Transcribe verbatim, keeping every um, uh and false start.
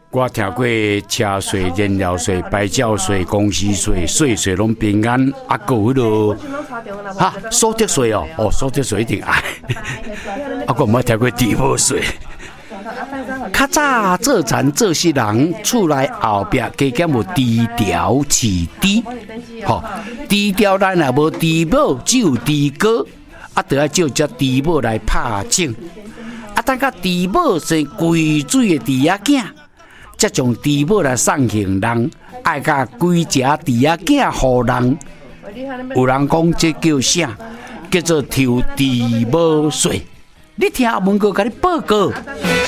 我听过车税、燃料税、牌照税、公司税、税税拢平安，啊，还有迄落哈所得税哦，哦，所得税一定爱。啊，我冇听过地保税。较早做田做事人，厝内后壁加减有低调起低，吼，低调咱也无低保，只有低高，啊，得要借只低保来拍种。啊，等甲低保生贵水的猪仔囝。才将猪母来送行人，爱甲规只猪仔囝互人。有人讲这叫啥？叫做抽猪母税。你听文哥甲你报告。